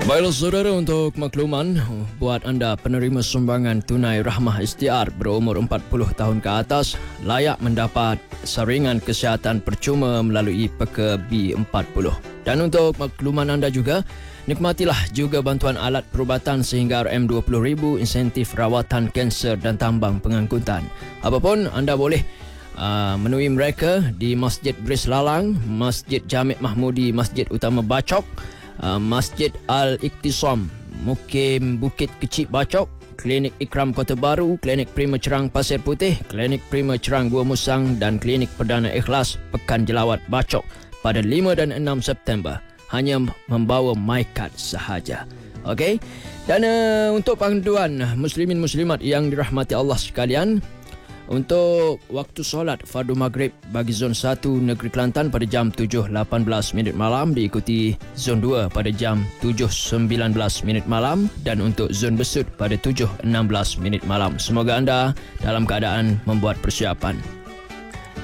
Baiklah saudara, untuk makluman buat anda penerima sumbangan tunai Rahmah Istiar berumur 40 tahun ke atas layak mendapat saringan kesihatan percuma melalui Peka B40. Dan untuk makluman anda juga, nikmatilah juga bantuan alat perubatan sehingga RM20,000 insentif rawatan kanser dan tambang pengangkutan. Apapun anda boleh menemui mereka di Masjid Bris Lalang, Masjid Jamik Mahmudi, Masjid Utama Bacok, Masjid Al-Iqtisam, Mukim Bukit Kecil Bacok, Klinik Ikram Kota Baru, Klinik Prima Cerang Pasir Putih, Klinik Prima Cerang Gua Musang dan Klinik Perdana Ikhlas Pekan Jelawat Bacok pada 5 dan 6 September. Hanya membawa MyCard sahaja. Okey. Dan untuk panduan muslimin muslimat yang dirahmati Allah sekalian, untuk waktu solat fardu maghrib bagi zon 1 Negeri Kelantan pada jam 7.18 malam, diikuti zon 2 pada jam 7.19 malam dan untuk zon Besut pada 7.16 malam. Semoga anda dalam keadaan membuat persiapan.